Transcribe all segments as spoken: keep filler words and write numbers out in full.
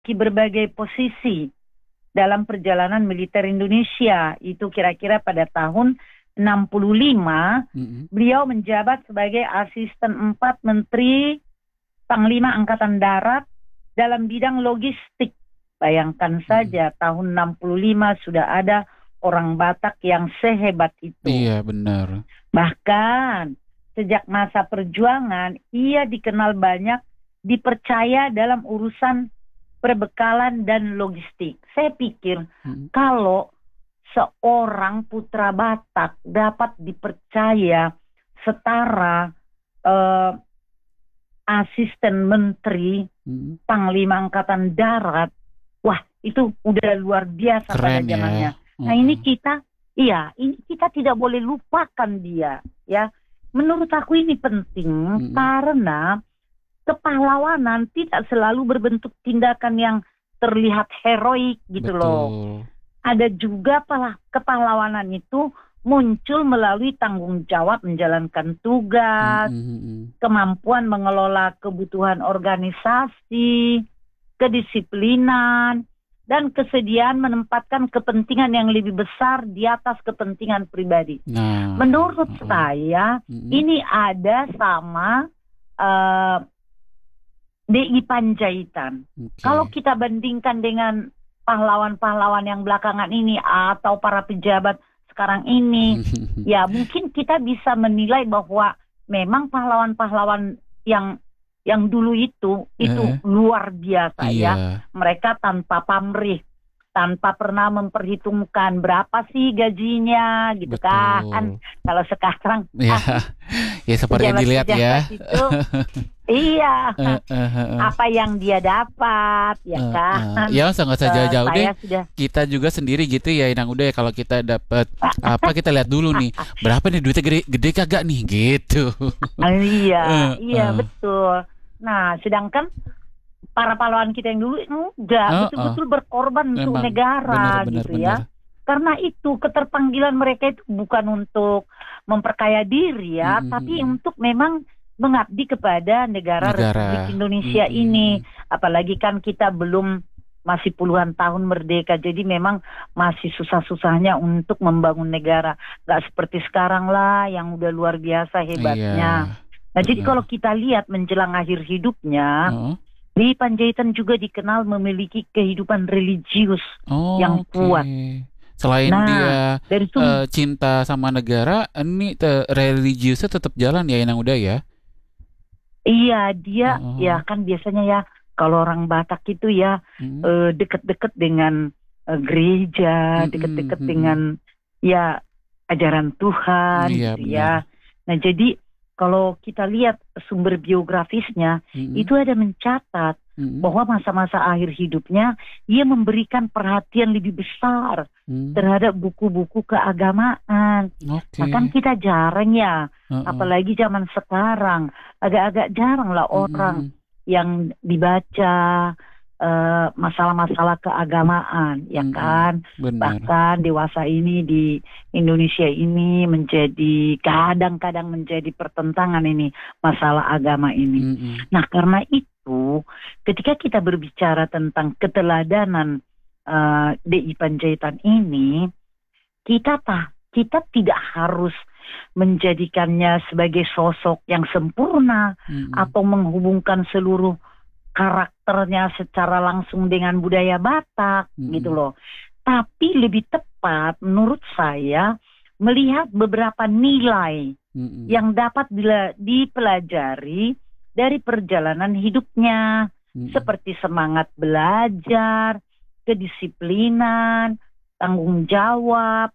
menduduki berbagai posisi dalam perjalanan militer Indonesia. Itu kira-kira pada tahun enam puluh lima, mm-hmm. beliau menjabat sebagai asisten empat Menteri Panglima Angkatan Darat dalam bidang logistik. Bayangkan saja, mm-hmm. tahun enam puluh lima sudah ada orang Batak yang sehebat itu. Iya, benar. Bahkan sejak masa perjuangan, ia dikenal banyak dipercaya dalam urusan perbekalan dan logistik. Saya pikir hmm. kalau seorang putra Batak dapat dipercaya setara uh, asisten menteri hmm. Panglima Angkatan Darat, wah itu udah luar biasa. Keren, pada zamannya. Ya. Hmm. Nah ini kita, iya ini kita tidak boleh lupakan dia, ya. Menurut aku ini penting hmm. karena kepahlawanan tidak selalu berbentuk tindakan yang terlihat heroik gitu. Betul. Loh. Ada juga palah kepahlawanan itu muncul melalui tanggung jawab menjalankan tugas, mm-hmm. kemampuan mengelola kebutuhan organisasi, kedisiplinan, dan kesediaan menempatkan kepentingan yang lebih besar di atas kepentingan pribadi. Nah, menurut uh, saya uh, ini ada sama uh, D I Panjaitan. Okay. Kalau kita bandingkan dengan pahlawan-pahlawan yang belakangan ini atau para pejabat sekarang ini, ya mungkin kita bisa menilai bahwa memang pahlawan-pahlawan yang yang dulu itu itu uh, luar biasa iya. ya. Mereka tanpa pamrih, tanpa pernah memperhitungkan berapa sih gajinya gitu. Betul. Kan. Kalau sekarang ya, ah, ya seperti yang dilihat ya. Itu, iya, uh, uh, uh, uh. apa yang dia dapat, ya uh, kan? Uh, ya, nggak usah jauh-jauh uh, deh. Sudah... Kita juga sendiri gitu ya, Inang. Udah ya kalau kita dapat apa, kita lihat dulu nih, berapa nih duitnya gede, gede kagak nih, gitu. Uh, iya, uh, iya uh. betul. Nah, sedangkan para pahlawan kita yang dulu enggak uh, betul-betul uh. berkorban Memang, untuk negara, benar, gitu benar, ya. Benar. Karena itu keterpanggilan mereka itu bukan untuk memperkaya diri ya, mm-hmm. tapi untuk memang mengabdi kepada negara, negara. Republik Indonesia hmm. ini. Apalagi kan kita belum masih puluhan tahun merdeka, jadi memang masih susah-susahnya untuk membangun negara. Gak seperti sekarang lah yang udah luar biasa hebatnya. Iya, nah benar. Jadi kalau kita lihat menjelang akhir hidupnya, oh. D I Panjaitan juga dikenal memiliki kehidupan religius oh, yang okay. kuat. Selain nah, dia dari uh, cinta sama negara, ini te- religiusnya tetap jalan ya, Inang Uda ya? Iya, dia oh. ya kan biasanya ya kalau orang Batak itu ya hmm. uh, deket-deket dengan uh, gereja, hmm, deket-deket hmm, dengan ya ajaran Tuhan, iya, gitu ya. Nah jadi kalau kita lihat sumber biografisnya hmm. itu ada mencatat hmm. bahwa masa-masa akhir hidupnya ia memberikan perhatian lebih besar hmm. terhadap buku-buku keagamaan. Okay. Nah kan kita jarang ya, uh-uh. apalagi zaman sekarang agak-agak jarang lah orang hmm. yang dibaca uh, masalah-masalah keagamaan, ya hmm. kan? Benar. Bahkan dewasa ini di Indonesia ini menjadi kadang-kadang menjadi pertentangan ini masalah agama ini. Hmm. Nah karena itu ketika kita berbicara tentang keteladanan uh, D I Panjaitan ini, kita tak kita tidak harus menjadikannya sebagai sosok yang sempurna hmm. atau menghubungkan seluruh karakternya secara langsung dengan budaya Batak hmm. gitu loh. Tapi lebih tepat menurut saya melihat beberapa nilai hmm. yang dapat dipelajari dari perjalanan hidupnya hmm. seperti semangat belajar, kedisiplinan, tanggung jawab,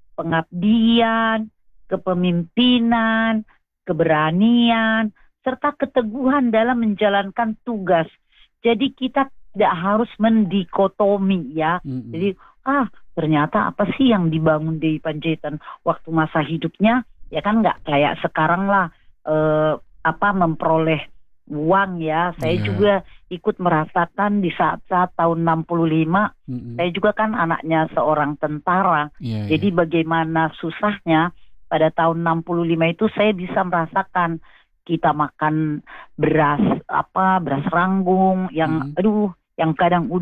pengabdian, kepemimpinan, keberanian, serta keteguhan dalam menjalankan tugas. Jadi kita tidak harus mendikotomi ya. Mm-hmm. Jadi ah ternyata apa sih yang dibangun D I Panjaitan waktu masa hidupnya? Ya kan nggak kayak sekarang lah eh, apa memperoleh uang ya. Saya yeah. juga ikut merasakan di saat-saat tahun enam puluh lima. Mm-hmm. Saya juga kan anaknya seorang tentara. Yeah, Jadi yeah. bagaimana susahnya pada tahun enam puluh lima itu saya bisa merasakan kita makan beras apa beras ranggung yang hmm. aduh yang kadang